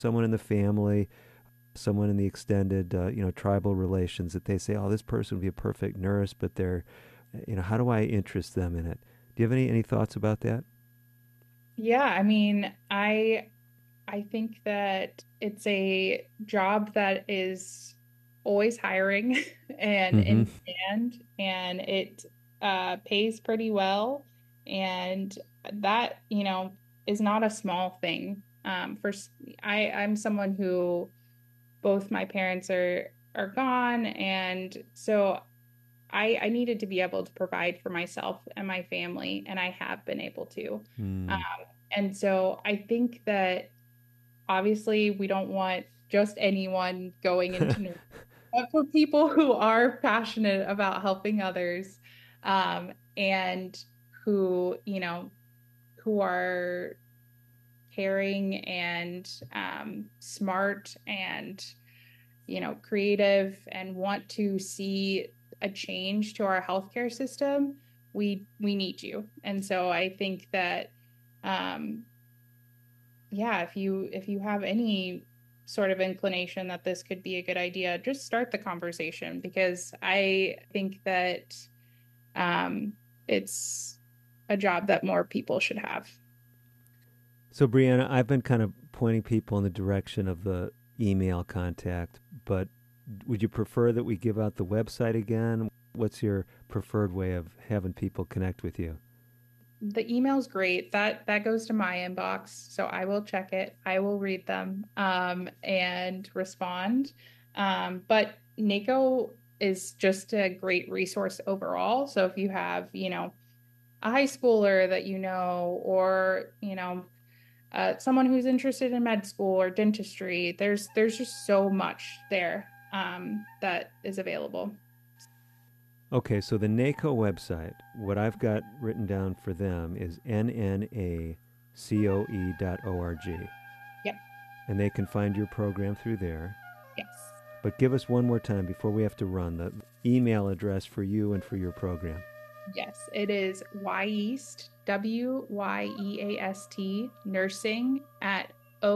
someone in the family, someone in the extended, tribal relations that they say, oh, this person would be a perfect nurse, but they're, how do I interest them in it? Do you have any thoughts about that? Yeah, I mean, I think that it's a job that is always hiring and Mm-hmm. in demand, and it pays pretty well. And that, is not a small thing. I'm someone who both my parents are gone, and so I needed to be able to provide for myself and my family, and I have been able to. Um, Mm. and so I think that obviously we don't want just anyone going into nursing, but for people who are passionate about helping others, and who, who are caring and smart and creative and want to see a change to our healthcare system, we need you. And so I think that um yeah, if you have any sort of inclination that this could be a good idea, just start the conversation because I think that it's a job that more people should have. So, Brianna, I've been kind of pointing people in the direction of the email contact, but would you prefer that we give out the website again? What's your preferred way of having people connect with you? The email's great. That goes to my inbox, so I will check it. I will read them and respond. But NACO is just a great resource overall. So if you have, a high schooler that or someone who's interested in med school or dentistry, there's just so much there that is available. Okay, so the NACO website, what I've got written down for them is nnacoe.org. Yep. And they can find your program through there. Yes. But give us one more time before we have to run the email address for you and for your program. Yes, it is Wyeast, WYEAST, nursing at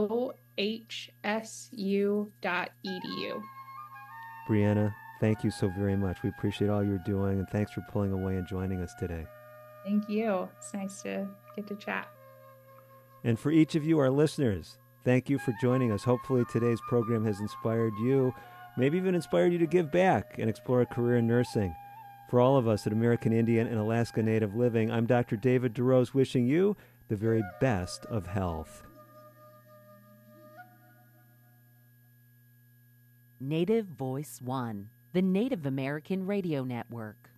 ohsu.edu. Brianna, thank you so very much. We appreciate all you're doing, and thanks for pulling away and joining us today. Thank you. It's nice to get to chat. And for each of you, our listeners, thank you for joining us. Hopefully, today's program has inspired you, maybe even inspired you to give back and explore a career in nursing. For all of us at American Indian and Alaska Native Living, I'm Dr. David DeRose wishing you the very best of health. Native Voice One, the Native American Radio Network.